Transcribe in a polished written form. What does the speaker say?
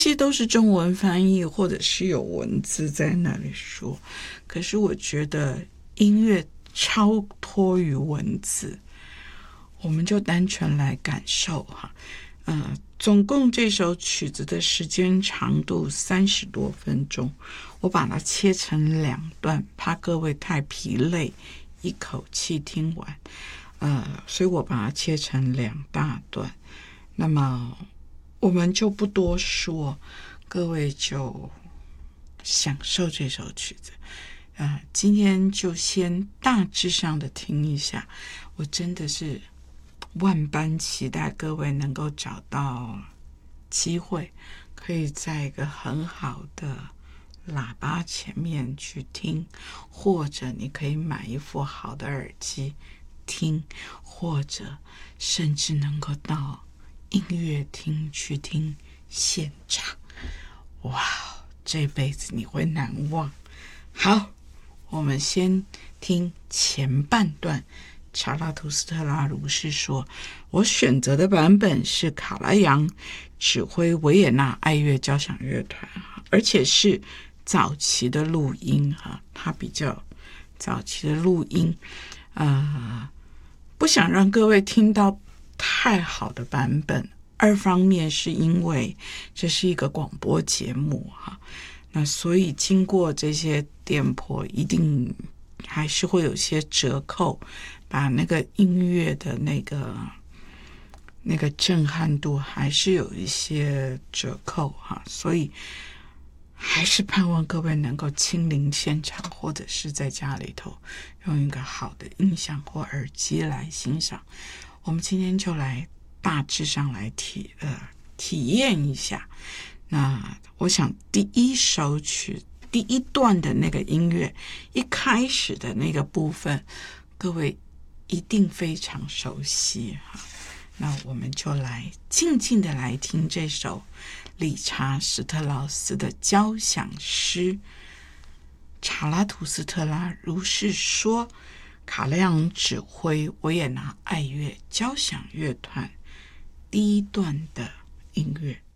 些都是中文翻译，或者是有文字在那里说。可是我觉得音乐超脱于文字，我们就单纯来感受哈。总共这首曲子的时间长度30多分钟，我把它切成2段，怕各位太疲累一口气听完，所以我把它切成2大段。那么我们就不多说，各位就享受这首曲子。今天就先大致上的听一下，我真的是万般期待各位能够找到机会，可以在一个很好的喇叭前面去听，或者你可以买一副好的耳机听，或者甚至能够到音乐厅去听现场。哇，这辈子你会难忘。好，我们先听前半段。查拉图斯特拉如是说，我选择的版本是卡拉扬指挥维也纳爱乐交响乐团，而且是早期的录音，它比较早期的录音，不想让各位听到太好的版本。二方面是因为这是一个广播节目，那所以经过这些颠簸，一定还是会有些折扣，把那个音乐的那个震撼度还是有一些折扣，所以还是盼望各位能够亲临现场，或者是在家里头用一个好的音响或耳机来欣赏。我们今天就来大致上来体验一下。那我想第一首曲第一段的那个音乐一开始的那个部分，各位一定非常熟悉。那我们就来静静的来听这首理查史特劳斯的交响诗。查拉图斯特拉如是说，卡拉扬指挥维也纳爱乐交响乐团第一段的音乐。